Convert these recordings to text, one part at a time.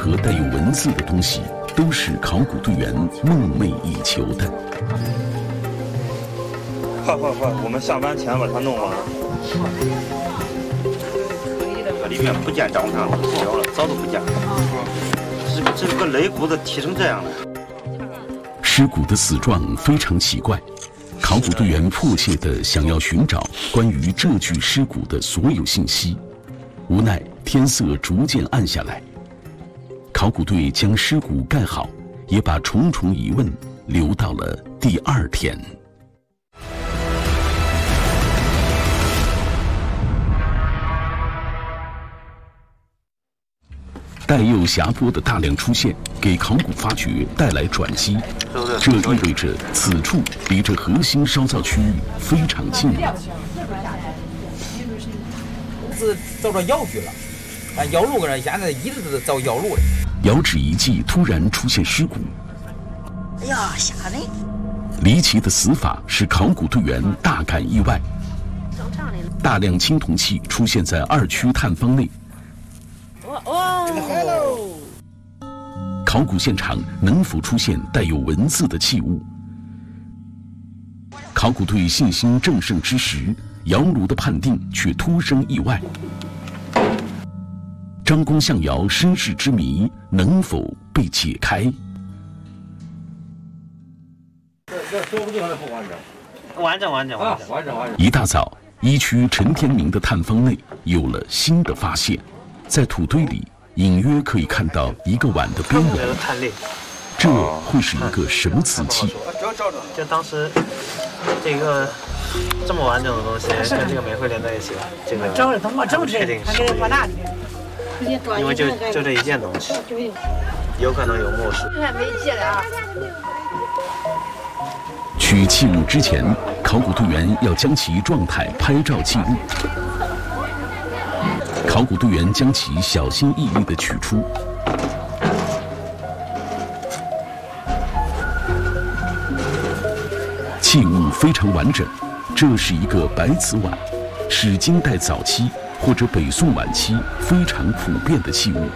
何带有文字的东西，都是考古队员梦寐以求的。 快，我们上班前把它弄完。 这里面不见章上都小了，早都不见了。这个肋骨子踢成这样了。 尸骨的死状非常奇怪，考古队员迫切地想要寻找关于这具尸骨的所有信息，无奈天色逐渐暗下来。考古队将尸骨盖好，也把重重疑问留到了第2天。带有狭坡的大量出现，给考古发掘带来转机。这意味着此处离着核心烧造区域非常近了。 是找着窑区了，窑路上现在一直是找窑路的。 窑址遗迹突然出现尸骨， 哎呀，吓人！ 离奇的死法使考古队员大感意外。大量青铜器出现在2区探方内。考古现场能否出现带有文字的器物？考古队信心正盛之时，窑炉的判定却突生意外。张公象窑身世之谜能否被解开？ 这说不定还不完整。 完整。 一大早，1区陈天明的探方内有了新的发现，在土堆里隐约可以看到一个碗的边缘，这会是一个什么瓷器？ 就当时这个这么完整的东西跟这个煤灰连在一起了，这个确定是因为就这一件东西，有可能有墨水。 取器物之前，考古队员要将其状态拍照记录。考古队员将其小心翼翼地取出，器物非常完整。这是一个白瓷碗，是金代早期或者北宋晚期非常普遍的器物。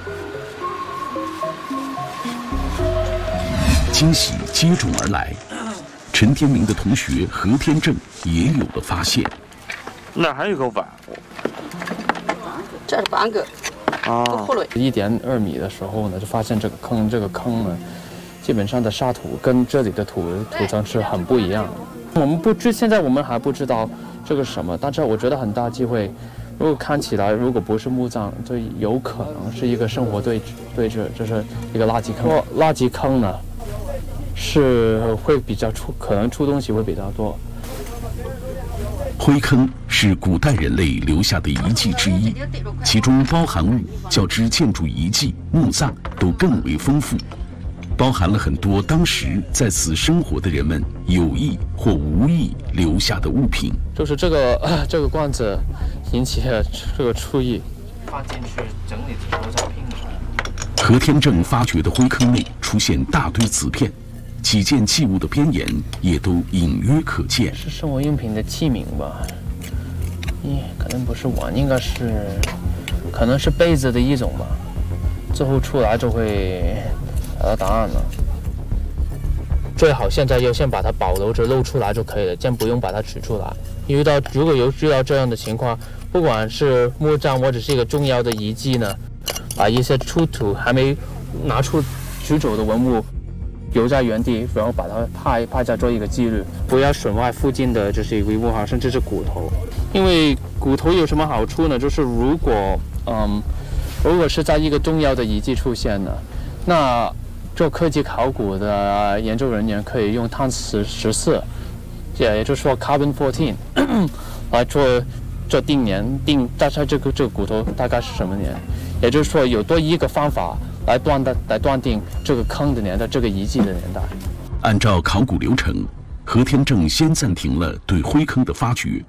惊喜接踵而来，陈天明的同学何天正也有了发现。 那还有个碗。 这是半个，葫芦。 1.2米的时候呢，就发现这个坑呢，基本上的沙土跟这里的土层是很不一样的。现在我们还不知道这个是什么，但是我觉得很大机会，如果看起来如果不是墓葬，就有可能是一个生活对峙，就是一个垃圾坑。垃圾坑呢，是会比较可能出东西会比较多。 灰坑是古代人类留下的遗迹之一，其中包含物较之建筑遗迹、墓葬都更为丰富，包含了很多当时在此生活的人们有意或无意留下的物品。 就是这个罐子引起了这个注意， 放进去整理成多少瓶。 何天正发掘的灰坑内出现大堆瓷片。几件器物的边沿也都隐约可见， 是生活用品的器皿吧？可能不是碗，可能是杯子的一种吧。最后出来就会找到答案了。最好现在要先把它保留着露出来就可以了，先不用把它取出来。如果有遇到这样的情况，不管是墓葬或者是一个重要的遗迹呢，把一些出土还没拿出取走的文物留在原地，然后把它拍下做一个记录，不要损坏附近的就是遗物甚至是骨头。因为骨头有什么好处呢？就是如果是在一个重要的遗迹出现呢，那做科技考古的研究人员可以用碳14，也就是说 carbon 14来做定年，大概这个骨头大概是什么年，也就是说有多一个方法来断定这个坑的年代，这个遗迹的年代。 按照考古流程，何天正先暂停了对灰坑的发掘。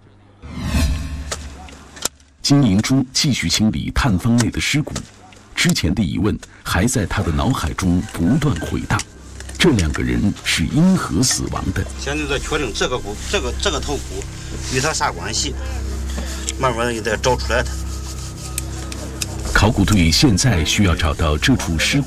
金银珠继续清理探方内的尸骨，之前的疑问还在他的脑海中不断回荡：这2个人是因何死亡的？ 现在在确定这个头骨与他啥关系，慢慢的也得找出来他。 考古队现在需要找到这处尸骨